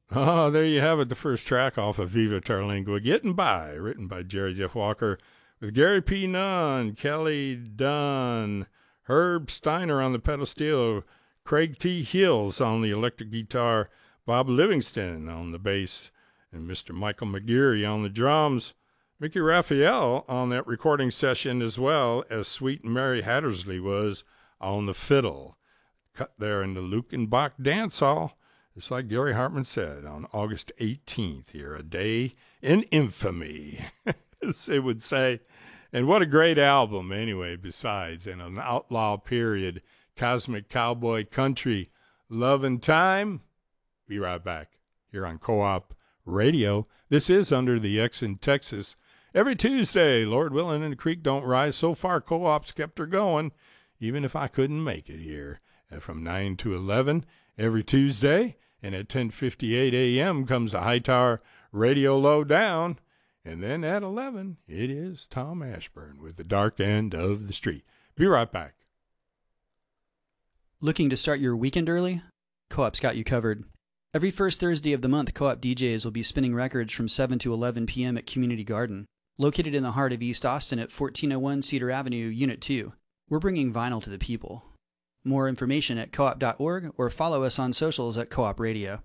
Oh, there you have it, the first track off of Viva Terlingua, Getting By, written by Jerry Jeff Walker, with Gary P. Nunn, Kelly Dunn, Herb Steiner on the pedal steel, Craig T. Hills on the electric guitar, Bob Livingston on the bass, and Mr. Michael McGeary on the drums. Mickey Raphael on that recording session, as well as Sweet Mary Hattersley was on the fiddle. Cut there in the Lukenbach Dance Hall. It's like Gary Hartman said, on August 18th here, a day in infamy, as they would say. And what a great album, anyway, besides, in an outlaw period, cosmic cowboy country, love and time. Be right back here on Co-op Radio. This is Under the X in Texas. Every Tuesday, Lord willing and the creek don't rise. So far, Co-op's kept her going, even if I couldn't make it here. And from 9 to 11 every Tuesday. And at 10:58 a.m. comes the Hightower Radio Lowdown. And then at 11, it is Tom Ashburn with the Dark End of the Street. Be right back. Looking to start your weekend early? Co-op's got you covered. Every first Thursday of the month, Co-op DJs will be spinning records from 7 to 11 p.m. at Community Garden, located in the heart of East Austin at 1401 Cedar Avenue, Unit 2. We're bringing vinyl to the people. More information at coop.org or follow us on socials at Co-op Radio.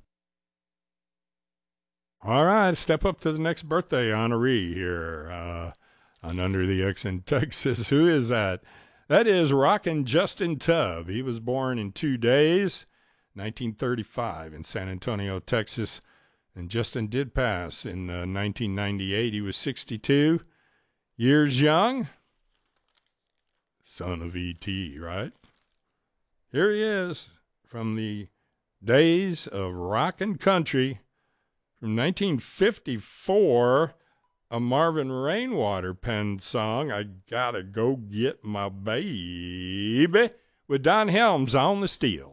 All right, step up to the next birthday honoree here on Under the X in Texas. Who is that? That is Rockin' Justin Tubb. He was born in 2 days, 1935 in San Antonio, Texas. And Justin did pass in 1998. He was 62 years young. Son of E.T., right? Here he is from the days of rockin' country from 1954, a Marvin Rainwater penned song, I Gotta Go Get My Baby, with Don Helms on the steel.